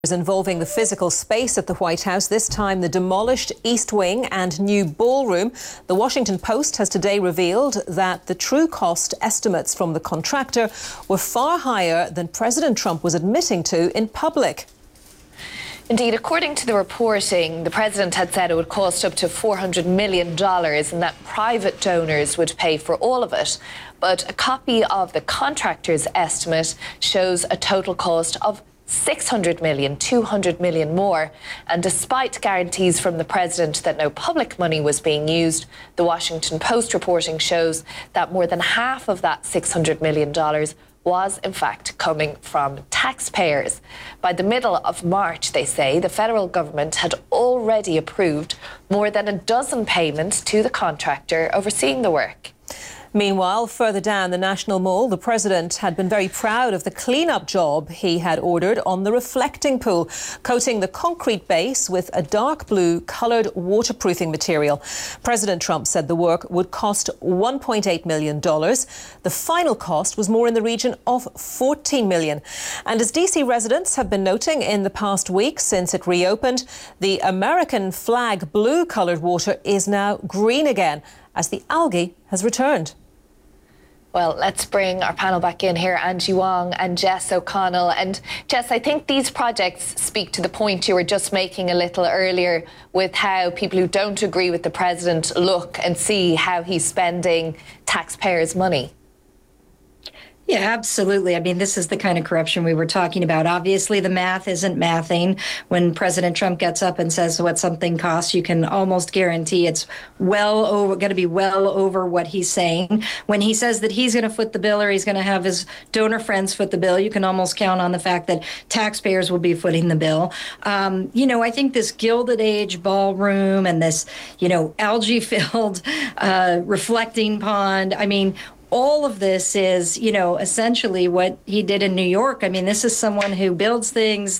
Involving the physical space at the White House, this time the demolished East Wing and new ballroom. The Washington Post has today revealed that the true cost estimates from the contractor were far higher than President Trump was admitting to in public. Indeed, according to the reporting, the president had said it would cost up to $400 million and that private donors would pay for all of it. But a copy of the contractor's estimate shows a total cost of $600 million, $200 million more. And despite guarantees from the president that no public money was being used, the Washington Post reporting shows that more than half of that $600 million was in fact coming from taxpayers. By the middle of March, they say, the federal government had already approved more than a dozen payments to the contractor overseeing the work. Meanwhile, further down the National Mall, the president had been very proud of the clean-up job he had ordered on the reflecting pool, coating the concrete base with a dark blue coloured waterproofing material. President Trump said the work would cost $1.8 million. The final cost was more in the region of $14 million. And as DC residents have been noting in the past week since it reopened, the American flag blue coloured water is now green again as the algae has returned. Well, let's bring our panel back in here, Angie Wong and Jess O'Connell. And Jess, I think these projects speak to the point you were just making a little earlier with how people who don't agree with the president look and see how he's spending taxpayers' money. Yeah, absolutely. I mean, this is the kind of corruption we were talking about. Obviously, the math isn't mathing. When President Trump gets up and says what something costs, you can almost guarantee it's going to be well over what he's saying. When he says that he's going to foot the bill or he's going to have his donor friends foot the bill, you can almost count on the fact that taxpayers will be footing the bill. I think this Gilded Age ballroom and this, algae-filled reflecting pond, I mean, all of this is, essentially what he did in New York. I mean, this is someone who builds things